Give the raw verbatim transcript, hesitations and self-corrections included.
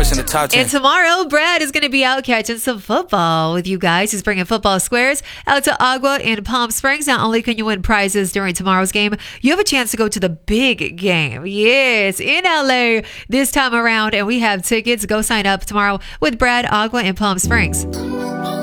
voice in the top ten. And tomorrow, Brad is going to be out catching some football with you guys. He's bringing football squares out to Agua in Palm Springs. Not only can you win prizes during tomorrow's game, you have a chance to go to the big game. Yes, in L A this time around. And we have tickets. Go sign up tomorrow with Brad, Agua in Palm Springs.